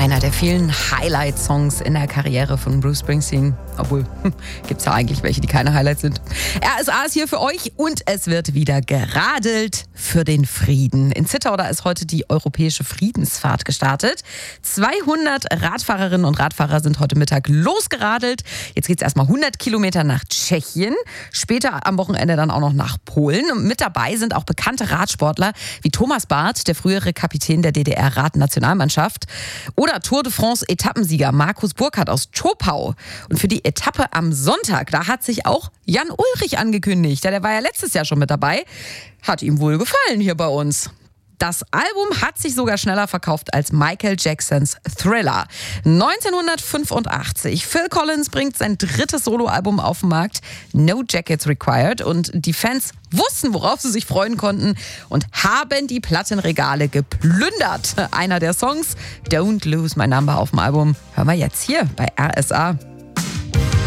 Einer der vielen Highlight-Songs in der Karriere von Bruce Springsteen. Obwohl, gibt's ja eigentlich welche, die keine Highlights sind. RSA ist hier für euch und es wird wieder geradelt für den Frieden. In Zittau, da ist heute die Europäische Friedensfahrt gestartet. 200 Radfahrerinnen und Radfahrer sind heute Mittag losgeradelt. Jetzt geht's erstmal 100 Kilometer nach Tschechien. Später am Wochenende dann auch noch nach Polen. Und mit dabei sind auch bekannte Radsportler wie Thomas Barth, der frühere Kapitän der DDR-Radnationalmannschaft. Oder Tour de France-Etappensieger Markus Burkhardt aus Zschopau. Und für die Etappe am Sonntag, da hat sich auch Jan Ullrich angekündigt. Der war ja letztes Jahr schon mit dabei. Hat ihm wohl gefallen hier bei uns. Das Album hat sich sogar schneller verkauft als Michael Jacksons Thriller. 1985. Phil Collins bringt sein drittes Soloalbum auf den Markt. No Jackets Required. Und die Fans wussten, worauf sie sich freuen konnten und haben die Plattenregale geplündert. Einer der Songs, Don't Lose My Number auf dem Album, hören wir jetzt hier bei RSA.